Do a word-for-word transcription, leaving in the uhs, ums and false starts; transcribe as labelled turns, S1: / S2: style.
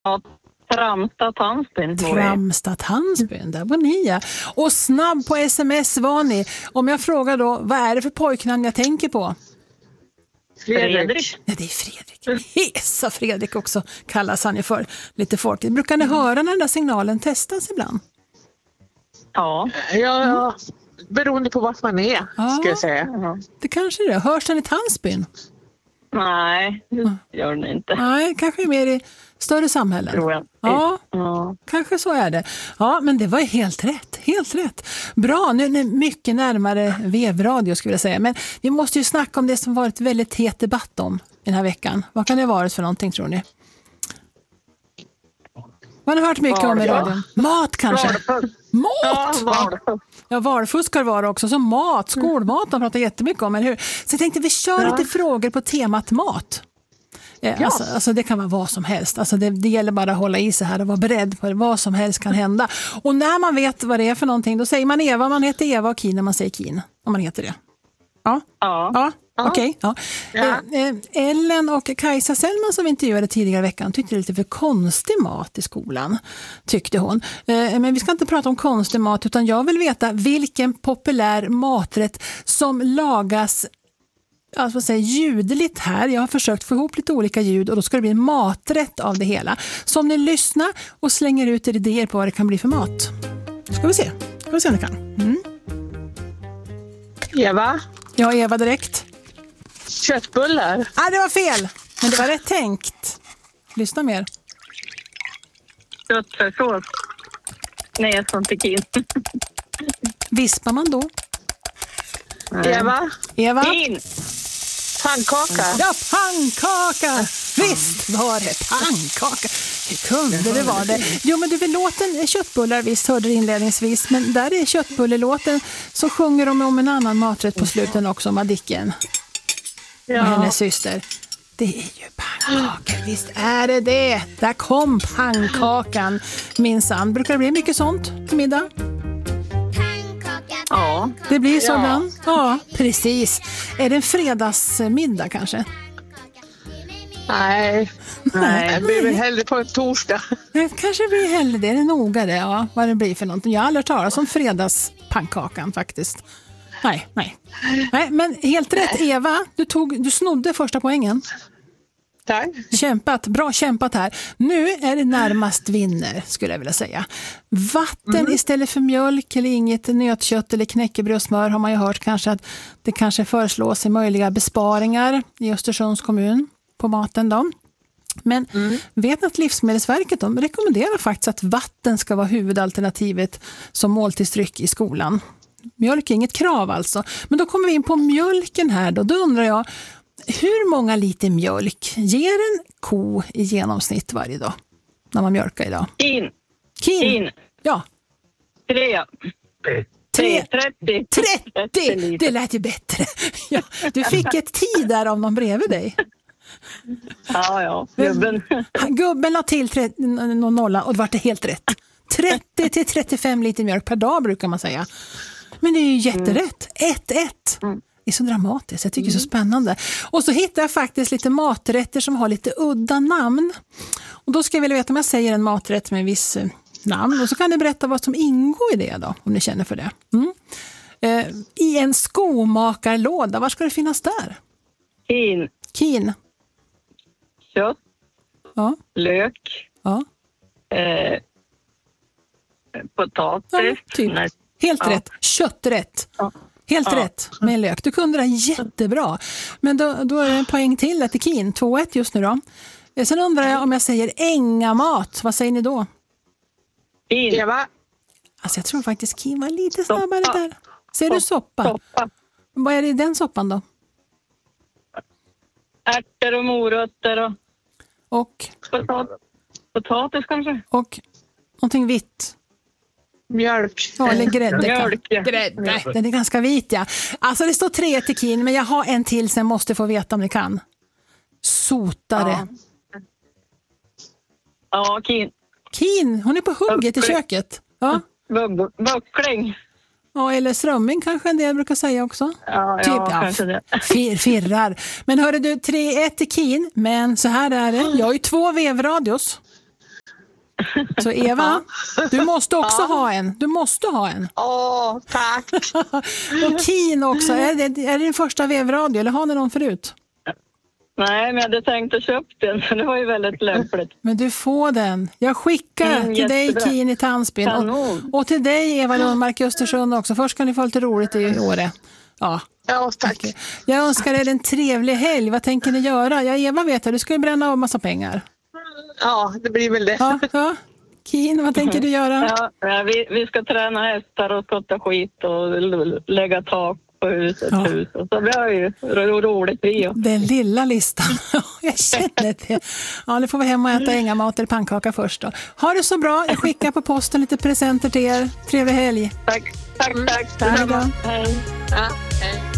S1: Ja, Tramstad Tandsbyn.
S2: Tramstad Tandsbyn, där var ni ja. Och snabb på sms var ni. Om jag frågar då, vad är det för pojknamn jag tänker på?
S1: Fredrik. Fredrik.
S2: Ja, det är Fredrik. Hesa Fredrik också kallas han ju för lite folk. Brukar ni höra när den där signalen testas ibland?
S1: Ja.
S3: Ja, ja. Beroende på vart man är,
S2: Ja.
S3: ska jag säga.
S2: Det kanske det. Hörs den i Tandsbyn?
S1: Nej, det gör den inte.
S2: Nej, kanske mer i större samhällen.
S1: Tror jag.
S2: Ja,
S1: Ja.
S2: kanske så är det. Ja, men det var helt rätt. Helt rätt. Bra, nu är det mycket närmare vevradio skulle jag säga. Men vi måste ju snacka om det som varit väldigt het debatt om den här veckan. Vad kan det ha varit för någonting, tror ni? Vad har ni hört mycket om i radion? Mat kanske?
S1: Valfusk.
S2: Mat!
S1: Ja, valfusk.
S2: Ja, valfusk har det varit också. Så mat, skolmat, de pratar jättemycket om, eller hur? Så jag tänkte vi kör
S1: Ja.
S2: lite frågor på temat mat. Eh, alltså, alltså det kan vara vad som helst. Alltså det, det gäller bara att hålla i sig här och vara beredd på det. Vad som helst kan hända. Och när man vet vad det är för någonting, då säger man Eva, man heter Eva och Keen när man säger Keen. Om man heter det. Ja,
S1: Ja.
S2: ja. Okej, ja.
S3: Ja.
S2: Eh, eh, Ellen och Kajsa Sellman som vi intervjuade tidigare i veckan tyckte det lite för konstig mat i skolan, tyckte hon. Eh, men vi ska inte prata om konstig mat, utan jag vill veta vilken populär maträtt som lagas alltså vad säger, ljudligt här. Jag har försökt få ihop lite olika ljud och då ska det bli en maträtt av det hela. Så om ni lyssnar och slänger ut er idéer på vad det kan bli för mat. Ska vi se. Ska vi se om det kan. Mm.
S3: Eva,
S2: Ja, Eva direkt.
S3: köttbullar.
S2: Ah, det var fel. Men det var rätt tänkt. Lyssna mer.
S1: Köttfärssås. Nej, sånt är Keen.
S2: Vispar man då?
S3: Eva,
S2: Eva?
S1: Keen.
S3: pannkaka.
S2: Ja, pannkaka! Visst var det pannkaka. Hur kunde det vara det? Jo, men du vill låten köttbullar, visst hörde du inledningsvis. Men där är köttbullelåten så sjunger de om en annan maträtt på sluten också, Madicken och hennes syster. Det är ju pannkaka, visst är det det. Där kom pannkakan, minsann. Brukar det bli mycket sånt till middag?
S1: Ja.
S2: Det blir så
S3: Ja.
S2: ibland? Ja, precis. Är det en fredagsmiddag kanske?
S3: Nej,
S1: Nej.
S3: det blir väl hellre på en torsdag.
S2: Det kanske blir hellre det. Det är noga det, ja. Vad det blir för någonting. Jag har aldrig talat om fredagspannkakan faktiskt. Nej, nej. Nej, men helt rätt Eva. Du, tog, du snodde första poängen.
S3: Tack.
S2: Kämpat, bra kämpat här. Nu är det närmast vinner skulle jag vilja säga. Vatten mm. istället för mjölk eller inget nötkött eller knäckebrödsmör har man ju hört kanske att det kanske föreslås i möjliga besparingar i Östersunds kommun på maten då. Men mm. vet att Livsmedelsverket de rekommenderar faktiskt att vatten ska vara huvudalternativet som måltidsdryck i skolan. Mjölk är inget krav alltså. Men då kommer vi in på mjölken här då. Då undrar jag, hur många liter mjölk ger en ko i genomsnitt varje dag när man mjölkar idag?
S1: Keen.
S2: Keen?
S1: Keen.
S2: Ja.
S1: Tre.
S2: Tre.
S1: trettio.
S2: trettio! Det lät ju bättre. Ja, du fick ett tid där av någon bredvid dig.
S1: Ja, ja. Gubben.
S2: Gubben la till trettio, någon nolla och det var det helt rätt. trettio till trettiofem liter mjölk per dag brukar man säga. Men det är ju jätterätt. ett ett. Mm. Det är så dramatiskt. Jag tycker det är så spännande. Och så hittar jag faktiskt lite maträtter som har lite udda namn. Och då ska jag vilja veta om jag säger en maträtt med en viss namn. Och så kan ni berätta vad som ingår i det då, om ni känner för det. Mm. Eh, I en skomakarlåda, vad ska det finnas där?
S1: Keen.
S2: Keen.
S1: Kött.
S2: Ja.
S1: Lök.
S2: Ja.
S1: Eh, potatis.
S2: Ja, typ.
S1: Nej.
S2: Helt
S1: Ja.
S2: rätt. Kötträtt.
S1: Ja.
S2: Helt
S1: Ja.
S2: rätt med lök. Du kunde det jättebra. Men då, då är det en poäng till till Keen. två ett just nu då. Sen undrar jag om jag säger ängamat. Vad säger ni då?
S1: Keen.
S3: Eva,
S2: Alltså jag tror faktiskt Keen var lite
S1: Soppa.
S2: snabbare där. Säger du soppa?
S1: Soppa.
S2: Vad är det i den soppan då?
S1: Ärtor och morötter och
S2: Och,
S1: potatis, potatis kanske.
S2: och någonting vitt.
S3: mjölk.
S2: Ja, eller grädde.
S1: Mjölk, ja.
S2: Grädde. Den är ganska vit, ja. Alltså det står tre till Keen, men jag har en till sen måste få veta om ni kan. Sotare.
S1: Ja. Ja, Keen.
S2: Keen, hon är på hugget i
S1: Buckling.
S2: köket. Ja.
S1: Bug- Buckling.
S2: Ja, eller strömming kanske en del brukar säga också.
S1: Ja,
S2: Typ,
S1: ja,
S2: ja,
S1: kanske det.
S2: Fir, firrar. Men hörde du, tre ett till Keen, men så här är det. Jag har ju två vevradios. Så Eva, du måste också ha en. Du måste ha en.
S3: Åh, tack.
S2: Och Keen också. Är det, är det din första vevradio eller har ni någon förut?
S1: Nej, men jag hade tänkt att köpa den, så det var ju väldigt lämpligt.
S2: Men du får den. Jag skickar
S1: Mm,
S2: till dig
S1: jättebra.
S2: Keen i Tandsbyn. Och,
S1: Kanon.
S2: och till dig Eva Lundmark i Östersund också. Först ska ni få lite roligt i Åre. Ja.
S3: Ja, tack.
S2: Okej. Jag önskar er en trevlig helg. Vad tänker ni göra? Ja, Eva vet jag, du ska ju bränna av massa pengar.
S3: Ja, det blir väl det.
S2: Ja, ja. Keen, vad tänker du göra?
S1: Ja, ja, vi, vi ska träna hästar och skotta skit och l- lägga tak på huset.
S2: Ja.
S1: Hus. Och så vi har ju ro- roligt vi. Och.
S2: Den lilla listan. Jag känner det. Ja, nu får vi hem och äta ängamat eller pannkaka först då. Ha det så bra. Jag skickar på posten lite presenter till er. Trevlig helg.
S1: Tack, tack, tack.
S2: Tack.
S1: Detsamma. Hej.
S3: Ja, hej.